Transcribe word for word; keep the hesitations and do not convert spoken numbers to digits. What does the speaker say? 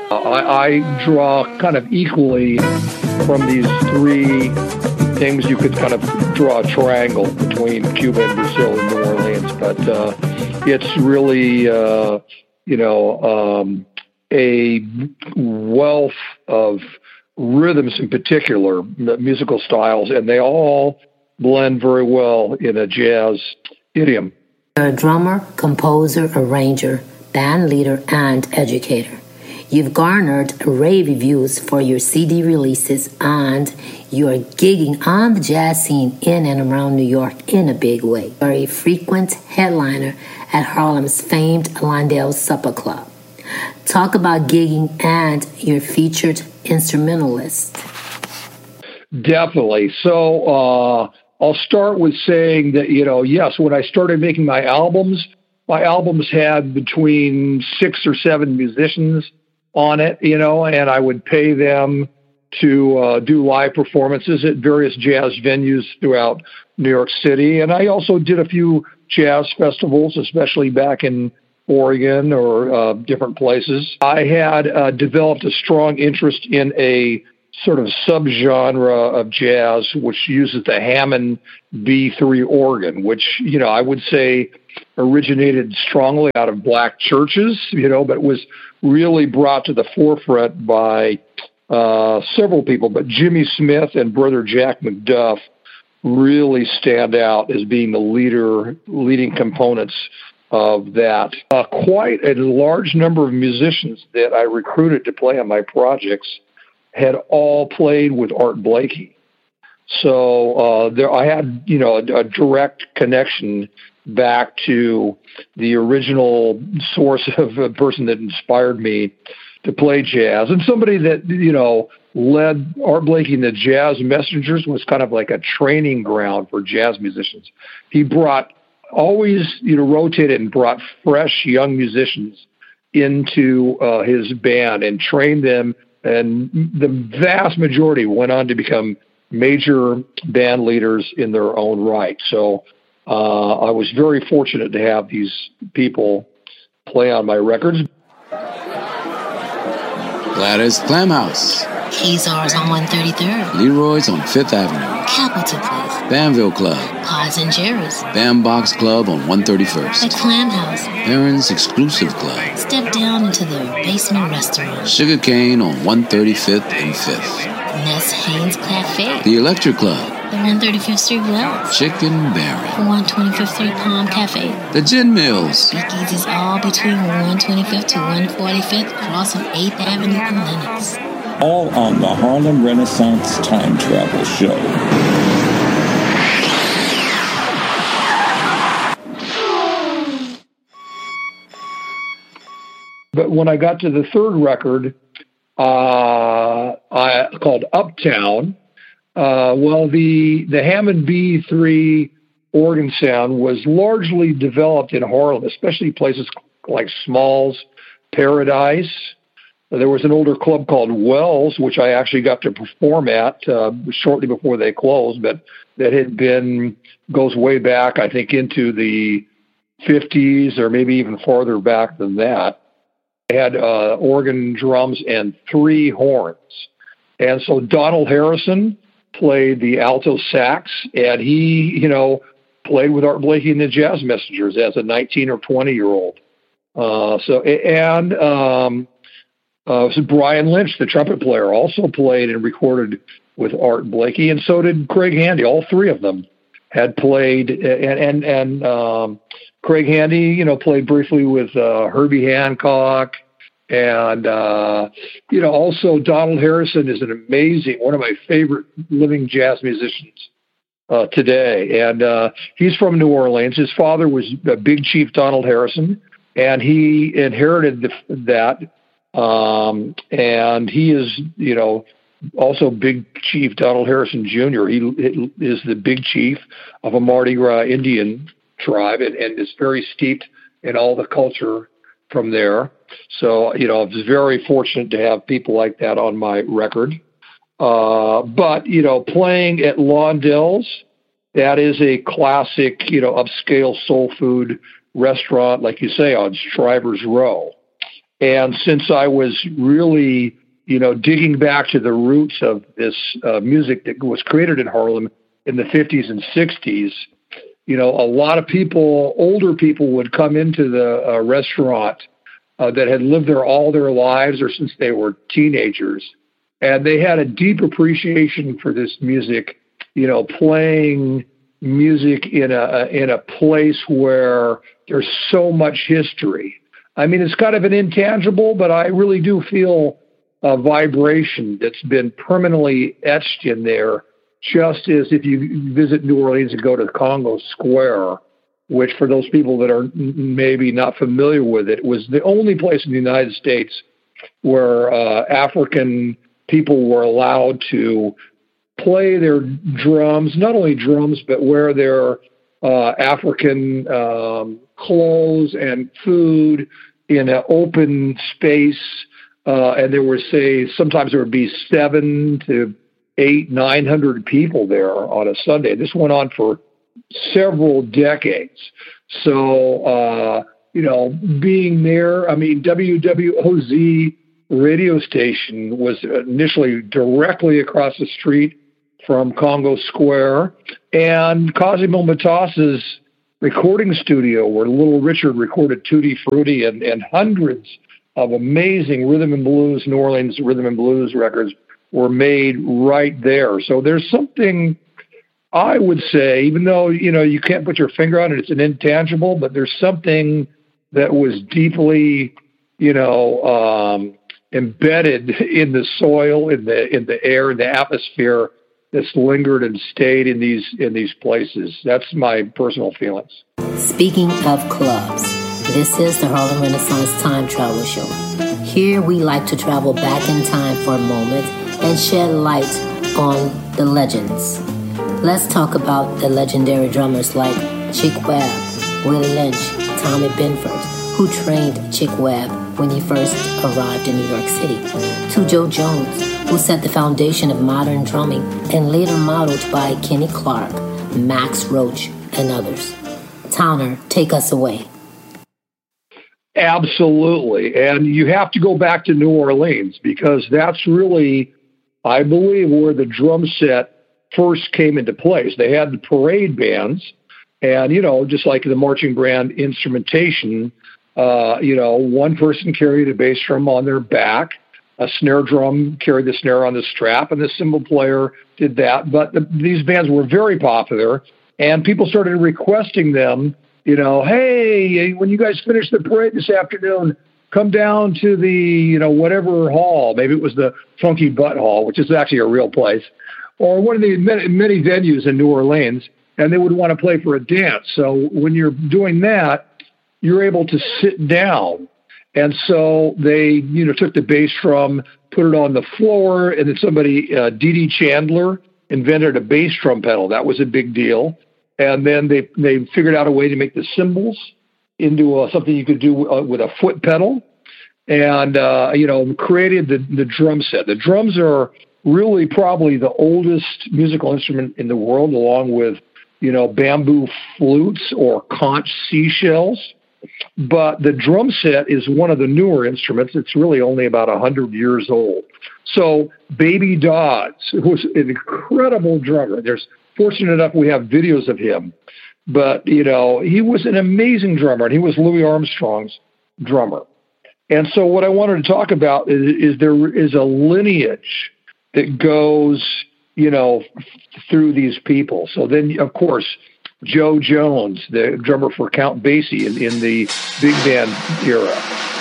I, I draw kind of equally from these three things. You could kind of draw a triangle between Cuba and Brazil and New Orleans, but uh, it's really, uh, you know, um, a wealth of rhythms in particular, musical styles, and they all blend very well in a jazz idiom. You're a drummer, composer, arranger, band leader, and educator. You've garnered rave reviews for your C D releases, and you are gigging on the jazz scene in and around New York in a big way. You're a frequent headliner at Harlem's famed Londell Supper Club. Talk about gigging and your featured instrumentalist. Definitely. So uh, I'll start with saying that, you know, yes, when I started making my albums, my albums had between six or seven musicians on it, you know, and I would pay them to uh, do live performances at various jazz venues throughout New York City. And I also did a few jazz festivals, especially back in Oregon or uh, different places. I had uh, developed a strong interest in a sort of subgenre of jazz, which uses the Hammond B three organ, which, you know, I would say originated strongly out of black churches, you know, but was really brought to the forefront by uh, several people. But Jimmy Smith and brother Jack McDuff really stand out as being the leader, leading components of that. Uh, quite a large number of musicians that I recruited to play on my projects had all played with Art Blakey. So uh, there, I had, you know, a, a direct connection back to the original source of a person that inspired me to play jazz, and somebody that, you know, led Art Blakey and the Jazz Messengers was kind of like a training ground for jazz musicians. He brought always, you know, rotated and brought fresh young musicians into uh, his band and trained them, and the vast majority went on to become major band leaders in their own right. So uh, I was very fortunate to have these people play on my records. Gladys Clam House. Hazar's on one thirty-third. Leroy's on Fifth Avenue. Capitol Place. Banville Club. Pies and Jerry's. Bandbox Club on one thirty-first. The Clam House. Aaron's Exclusive Club. Step down into the basement restaurant. Sugar Cane on one thirty-fifth and fifth. Ness Haynes Cafe. The Electric Club. The one thirty-fifth Street Well. Chicken Baron. The one twenty-fifth Street Palm Cafe. The Gin Mills. Speakeasies all between one twenty-fifth to one forty-fifth, crossing eighth Avenue and Lenox. All on the Harlem Renaissance Time Travel Show. But when I got to the third record, uh, I called Uptown, uh, well, the the Hammond B three organ sound was largely developed in Harlem, especially places like Smalls, Paradise. There was an older club called Wells, which I actually got to perform at uh, shortly before they closed, but that had been, goes way back, I think, into the fifties or maybe even farther back than that. They had uh, organ, drums, and three horns. And so Donald Harrison played the alto sax, and he, you know, played with Art Blakey and the Jazz Messengers as a nineteen or twenty-year-old. Uh, so, and... Um, Uh, so Brian Lynch, the trumpet player, also played and recorded with Art Blakey, and so did Craig Handy. All three of them had played, and and and um, Craig Handy, you know, played briefly with uh, Herbie Hancock, and uh, you know, also Donald Harrison is an amazing, one of my favorite living jazz musicians uh, today, and uh, he's from New Orleans. His father was Big Chief Donald Harrison, and he inherited the, that. Um, and he is, you know, also Big Chief Donald Harrison Junior He is the Big Chief of a Mardi Gras Indian tribe, and, and is very steeped in all the culture from there. So, you know, I was very fortunate to have people like that on my record. Uh, but, you know, playing at Londell's, that is a classic, you know, upscale soul food restaurant, like you say, on Shriver's Row. And since I was really, you know, digging back to the roots of this uh, music that was created in Harlem in the fifties and sixties, you know, a lot of people, older people would come into the uh, restaurant uh, that had lived there all their lives or since they were teenagers. And they had a deep appreciation for this music, you know, playing music in a in a place where there's so much history. I mean, it's kind of an intangible, but I really do feel a vibration that's been permanently etched in there, just as if you visit New Orleans and go to Congo Square, which for those people that are maybe not familiar with it, was the only place in the United States where uh, African people were allowed to play their drums, not only drums, but wear their uh, African um, clothes and food in an open space. Uh, and there were, say, sometimes there would be seven to eight, nine hundred people there on a Sunday. This went on for several decades. So, uh, you know, being there, I mean, W W O Z radio station was initially directly across the street from Congo Square, and Cosimo Matassa's recording studio where Little Richard recorded Tutti Frutti and, and hundreds of amazing rhythm and blues, New Orleans rhythm and blues records were made right there. So there's something, I would say, even though, you know, you can't put your finger on it, it's an intangible, but there's something that was deeply, you know, um, embedded in the soil, in the in the air, in the atmosphere that's lingered and stayed in these in these places. That's my personal feelings. Speaking of clubs, this is the Harlem Renaissance Time Travel Show. Here we like to travel back in time for a moment and shed light on the legends. Let's talk about the legendary drummers like Chick Webb, Willie Lynch, Tommy Binford, who trained Chick Webb when he first arrived in New York City, to Joe Jones, who set the foundation of modern drumming and later modeled by Kenny Clark, Max Roach, and others. Towner, take us away. Absolutely. And you have to go back to New Orleans because that's really, I believe, where the drum set first came into place. They had the parade bands, and, you know, just like the marching band instrumentation, uh, you know, one person carried a bass drum on their back, a snare drum carried the snare on the strap, and the cymbal player did that. But the, these bands were very popular, and people started requesting them, you know, hey, when you guys finish the parade this afternoon, come down to the, you know, whatever hall. Maybe it was the Funky Butt Hall, which is actually a real place, or one of the many, many venues in New Orleans, and they would want to play for a dance. So when you're doing that, you're able to sit down. And so they, you know, took the bass drum, put it on the floor, and then somebody, uh, Dee Dee Chandler, invented a bass drum pedal. That was a big deal. And then they they figured out a way to make the cymbals into uh, something you could do uh, with a foot pedal, and uh, you know, created the the drum set. The drums are really probably the oldest musical instrument in the world, along with, you know, bamboo flutes or conch seashells. But the drum set is one of the newer instruments. It's really only about one hundred years old. So Baby Dodds, who was an incredible drummer, there's fortunate enough we have videos of him. But, you know, he was an amazing drummer, and he was Louis Armstrong's drummer. And so what I wanted to talk about is, is there is a lineage that goes, you know, f- through these people. So then, of course, Joe Jones, the drummer for Count Basie in, in the big band era.